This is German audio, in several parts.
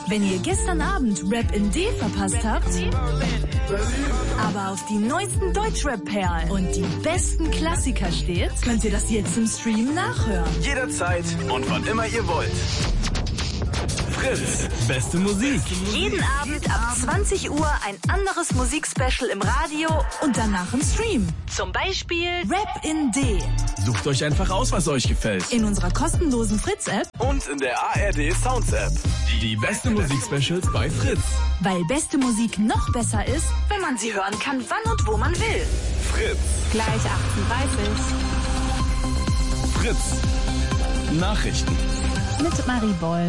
Wenn ihr gestern Abend Rap in D verpasst habt, aber auf die neuesten Deutschrap-Perlen und die besten Klassiker steht, könnt ihr das jetzt im Stream nachhören. Jederzeit und wann immer ihr wollt. Fritz, beste Musik. Jeden Abend ab 20 Uhr ein anderes Musikspecial im Radio und danach im Stream. Zum Beispiel Rap in D. Sucht euch einfach aus, was euch gefällt. In unserer kostenlosen Fritz-App und in der ARD Sounds-App. Die beste Musikspecials bei Fritz. Weil beste Musik noch besser ist, wenn man sie hören kann, wann und wo man will. Fritz. Gleich 18:30. Fritz. Nachrichten. Mit Marie Boll.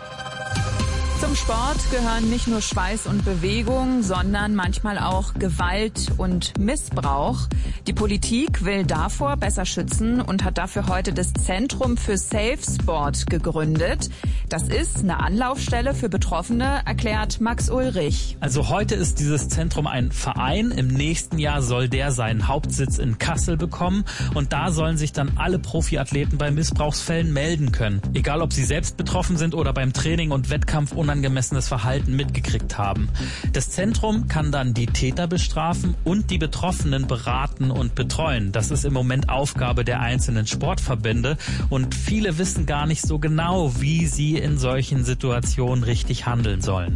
Zum Sport gehören nicht nur Schweiß und Bewegung, sondern manchmal auch Gewalt und Missbrauch. Die Politik will davor besser schützen und hat dafür heute das Zentrum für Safe Sport gegründet. Das ist eine Anlaufstelle für Betroffene, erklärt Max Ulrich. Also heute ist dieses Zentrum ein Verein. Im nächsten Jahr soll der seinen Hauptsitz in Kassel bekommen. Und da sollen sich dann alle Profiathleten bei Missbrauchsfällen melden können. Egal, ob sie selbst betroffen sind oder beim Training und Wettkampf unangemessenes Verhalten mitgekriegt haben. Das Zentrum kann dann die Täter bestrafen und die Betroffenen beraten und betreuen. Das ist im Moment Aufgabe der einzelnen Sportverbände und viele wissen gar nicht so genau, wie sie in solchen Situationen richtig handeln sollen.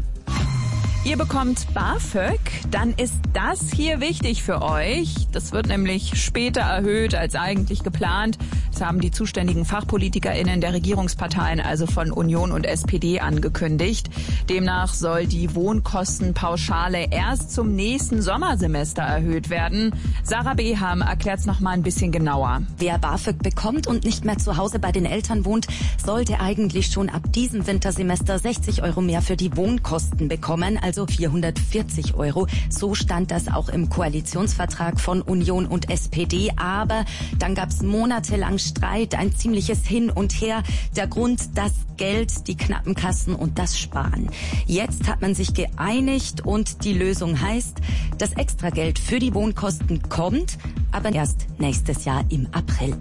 Ihr bekommt BAföG, dann ist das hier wichtig für euch. Das wird nämlich später erhöht als eigentlich geplant. Das haben die zuständigen FachpolitikerInnen der Regierungsparteien, also von Union und SPD, angekündigt. Demnach soll die Wohnkostenpauschale erst zum nächsten Sommersemester erhöht werden. Sarah Beham erklärt es noch mal ein bisschen genauer. Wer BAföG bekommt und nicht mehr zu Hause bei den Eltern wohnt, sollte eigentlich schon ab diesem Wintersemester 60 € mehr für die Wohnkosten bekommen, also 440 €. So stand das auch im Koalitionsvertrag von Union und SPD. Aber dann gab es monatelang Streit, ein ziemliches Hin und Her. Der Grund, das Geld, die knappen Kassen und das Sparen. Jetzt hat man sich geeinigt und die Lösung heißt, das Extrageld für die Wohnkosten kommt, aber erst nächstes Jahr im April.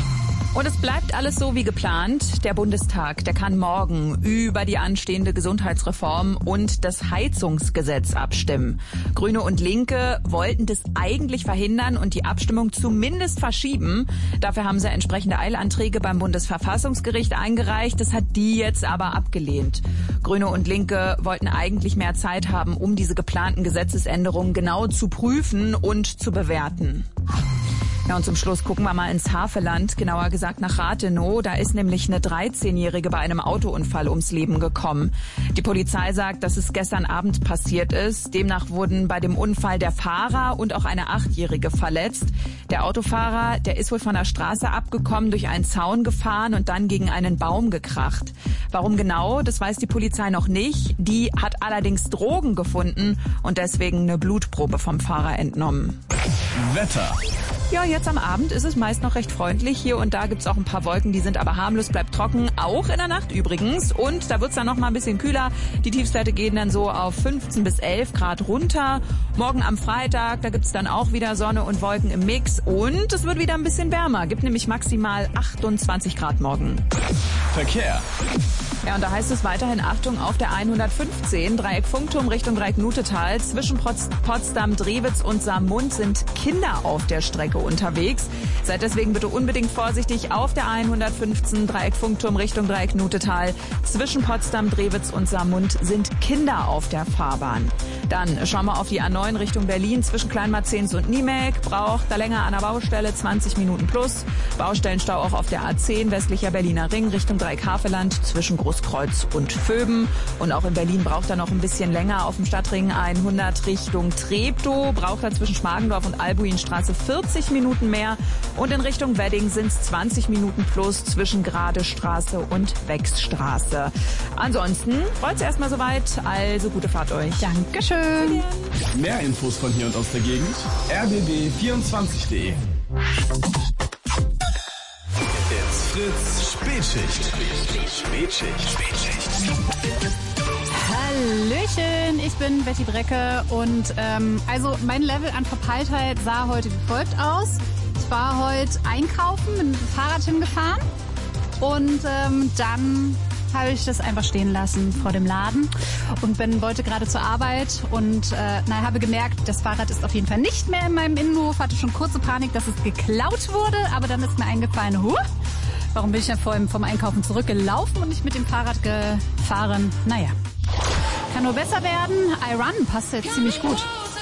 Und es bleibt alles so wie geplant. Der Bundestag, der kann morgen über die anstehende Gesundheitsreform und das Heizungsgesetz abstimmen. Grüne und Linke wollten das eigentlich verhindern und die Abstimmung zumindest verschieben. Dafür haben sie entsprechende Eilanträge beim Bundesverfassungsgericht eingereicht. Das hat die jetzt aber abgelehnt. Grüne und Linke wollten eigentlich mehr Zeit haben, um diese geplanten Gesetzesänderungen genau zu prüfen und zu bewerten. Ja, und zum Schluss gucken wir mal ins Havelland, genauer gesagt nach Rathenow. Da ist nämlich eine 13-Jährige bei einem Autounfall ums Leben gekommen. Die Polizei sagt, dass es gestern Abend passiert ist. Demnach wurden bei dem Unfall der Fahrer und auch eine 8-Jährige verletzt. Der Autofahrer, der ist wohl von der Straße abgekommen, durch einen Zaun gefahren und dann gegen einen Baum gekracht. Warum genau, das weiß die Polizei noch nicht. Die hat allerdings Drogen gefunden und deswegen eine Blutprobe vom Fahrer entnommen. Wetter. Ja, jetzt am Abend ist es meist noch recht freundlich. Hier und da gibt's auch ein paar Wolken, die sind aber harmlos, bleibt trocken. Auch in der Nacht übrigens. Und da wird's dann noch mal ein bisschen kühler. Die Tiefstwerte gehen dann so auf 15 bis 11 Grad runter. Morgen am Freitag, da gibt's dann auch wieder Sonne und Wolken im Mix. Und es wird wieder ein bisschen wärmer. Gibt nämlich maximal 28 Grad morgen. Verkehr. Ja, und da heißt es weiterhin Achtung auf der 115, Dreieck Funkturm Richtung Dreieck Nutetal. Zwischen Potsdam, Drewitz und Saarmund sind Kinder auf der Strecke unterwegs. Seid deswegen bitte unbedingt vorsichtig auf der 115, Dreieck Funkturm Richtung Dreieck Nutetal. Zwischen Potsdam, Drewitz und Saarmund sind Kinder auf der Fahrbahn. Dann schauen wir auf die A9 Richtung Berlin. Zwischen Kleinmarzens und Niemelk braucht da länger an der Baustelle 20 Minuten plus. Baustellenstau auch auf der A10 westlicher Berliner Ring Richtung Dreieck Havelland zwischen Großkreuz und Vöben. Und auch in Berlin braucht er noch ein bisschen länger auf dem Stadtring 100 Richtung Treptow. Braucht er zwischen Schmargendorf und Albuinstraße 40 Minuten mehr. Und in Richtung Wedding sind es 20 Minuten plus zwischen Gradestraße und Wechsstraße. Ansonsten freut es erstmal soweit. Also gute Fahrt euch. Dankeschön. Mehr Infos von hier und aus der Gegend. rbb24.de. It's Fritz Spätschicht. Hallöchen, ich bin Betty Brecke und also mein Level an Verpeiltheit sah heute wie folgt aus. Ich war heute einkaufen, bin mit dem Fahrrad hingefahren und dann habe ich das einfach stehen lassen vor dem Laden und wollte gerade zur Arbeit und habe gemerkt, das Fahrrad ist auf jeden Fall nicht mehr in meinem Innenhof. Hatte schon kurze Panik, dass es geklaut wurde, aber dann ist mir eingefallen, warum bin ich denn vom Einkaufen zurückgelaufen und nicht mit dem Fahrrad gefahren? Naja, kann nur besser werden. I Run passt jetzt ziemlich gut.